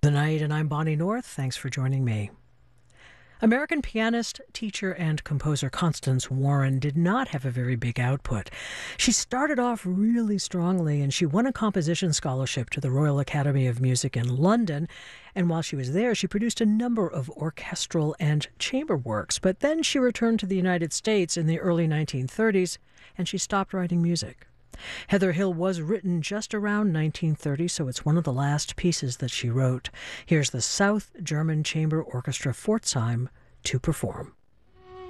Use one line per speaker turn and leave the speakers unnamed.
The night, and I'm Bonnie North. Thanks for joining me. American pianist, teacher, and composer Constance Warren did not have a very big output. She started off really strongly, and she won a composition scholarship to the Royal Academy of Music in London. And while she was there, she produced a number of orchestral and chamber works. But then she returned to the United States in the early 1930s, and she stopped writing music. Heather Hill was written just around 1930, so it's one of the last pieces that she wrote. Here's the South German Chamber Orchestra Pforzheim to perform.